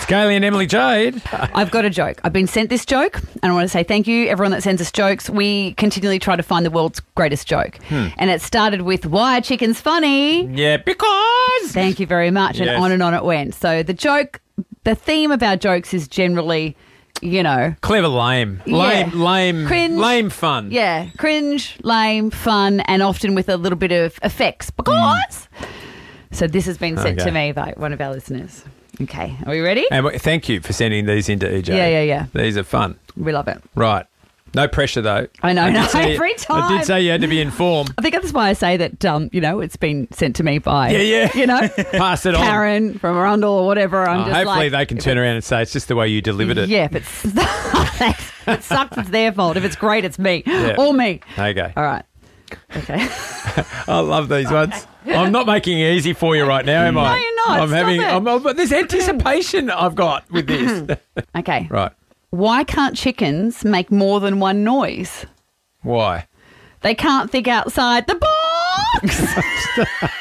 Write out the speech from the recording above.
Scaly and Emily Jade. I've got a joke. I've been sent this joke, and I want to say thank you, everyone that sends us jokes. We continually try to find the world's greatest joke. And it started with, why are chickens funny? Yeah, because. Thank you very much. Yes. And on it went. So the theme of our jokes is generally, Clever, lame. Yeah. Lame. Cringe. Lame fun. yeah, cringe, lame, fun, and often with a little bit of effects. Because. So this has been sent to me by one of our listeners. Okay, are we ready? And thank you for sending these into EJ. Yeah. These are fun. We love it. Right. No pressure, though. I know, every I time. did say you had to be informed. I think that's why I say that, it's been sent to me by, Pass it on. Karen from Arundel or whatever. I'm just Hopefully like, they can turn around and say it's just the way you delivered it. Yeah, if it sucks, it's their fault. If it's great, it's me. Yeah. Or me. Okay. All right. Okay. I love these ones. I'm not making it easy for you right now, am I? No, you're not. Stop it. But there's anticipation I've got with this. Okay. Right. Why can't chickens make more than one noise? Why? They can't think outside the box.